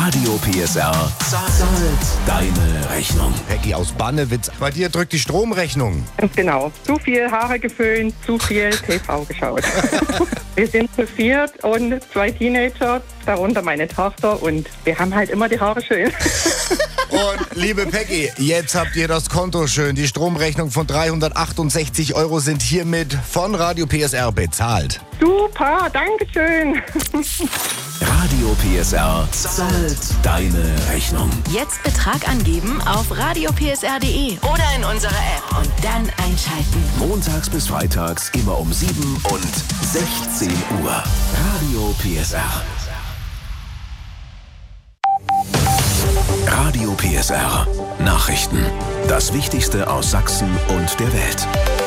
Radio PSR zahlt deine Rechnung. Peggy aus Bannewitz, bei dir drückt die Stromrechnung. Ganz genau. Zu viel Haare geföhnt, zu viel TV geschaut. Wir sind zu viert und 2 Teenager, darunter meine Tochter, und wir haben halt immer die Haare schön. Und liebe Peggy, jetzt habt ihr das Konto schön. Die Stromrechnung von 368 € sind hiermit von Radio PSR bezahlt. Super, Dankeschön. Radio PSR zahlt deine Rechnung. Jetzt Betrag angeben auf radiopsr.de oder in unserer App und dann einschalten. Montags bis freitags immer um 7 und 16 Uhr. Radio PSR. Radio PSR. Nachrichten. Das Wichtigste aus Sachsen und der Welt.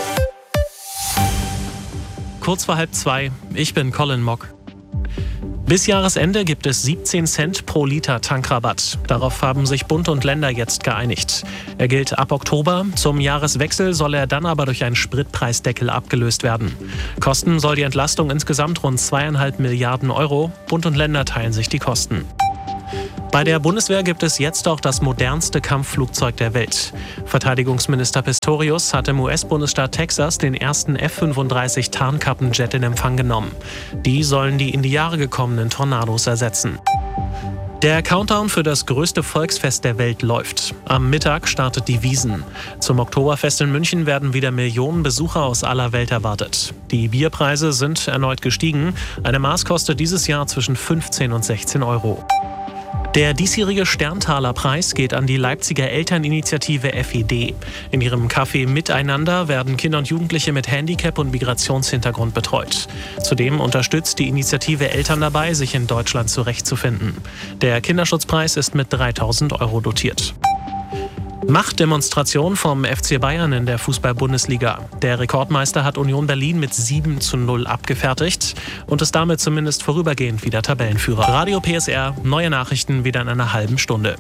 Kurz vor 1:30. Ich bin Colin Mock. Bis Jahresende gibt es 17 Cent pro Liter Tankrabatt. Darauf haben sich Bund und Länder jetzt geeinigt. Er gilt ab Oktober. Zum Jahreswechsel soll er dann aber durch einen Spritpreisdeckel abgelöst werden. Kosten soll die Entlastung insgesamt rund 2,5 Milliarden €. Bund und Länder teilen sich die Kosten. Bei der Bundeswehr gibt es jetzt auch das modernste Kampfflugzeug der Welt. Verteidigungsminister Pistorius hat im US-Bundesstaat Texas den ersten F-35 Tarnkappenjet in Empfang genommen. Die sollen die in die Jahre gekommenen Tornados ersetzen. Der Countdown für das größte Volksfest der Welt läuft. Am Mittag startet die Wiesn. Zum Oktoberfest in München werden wieder Millionen Besucher aus aller Welt erwartet. Die Bierpreise sind erneut gestiegen. Eine Maß kostet dieses Jahr zwischen 15 und 16 €. Der diesjährige Sterntaler-Preis geht an die Leipziger Elterninitiative FED. In ihrem Café Miteinander werden Kinder und Jugendliche mit Handicap und Migrationshintergrund betreut. Zudem unterstützt die Initiative Eltern dabei, sich in Deutschland zurechtzufinden. Der Kinderschutzpreis ist mit 3.000 € dotiert. Machtdemonstration vom FC Bayern in der Fußball-Bundesliga. Der Rekordmeister hat Union Berlin mit 7:0 abgefertigt und ist damit zumindest vorübergehend wieder Tabellenführer. Radio PSR, neue Nachrichten wieder in einer halben Stunde.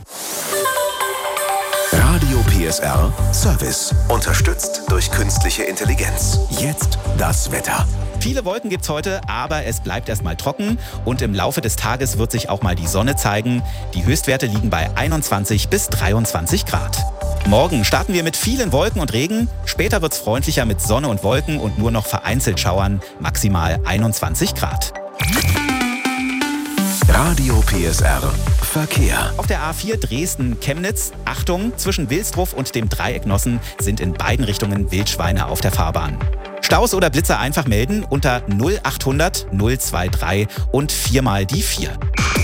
Radio PSR Service. Unterstützt durch künstliche Intelligenz. Jetzt das Wetter. Viele Wolken gibt's heute, aber es bleibt erstmal trocken und im Laufe des Tages wird sich auch mal die Sonne zeigen. Die Höchstwerte liegen bei 21 bis 23 Grad. Morgen starten wir mit vielen Wolken und Regen. Später wird's freundlicher mit Sonne und Wolken und nur noch vereinzelt Schauern, maximal 21 Grad. Radio PSR Verkehr. Auf der A4 Dresden-Chemnitz, Achtung, zwischen Wilsdruff und dem Dreieck Nossen sind in beiden Richtungen Wildschweine auf der Fahrbahn. Staus oder Blitzer einfach melden unter 0800 023 und 4 mal die 4.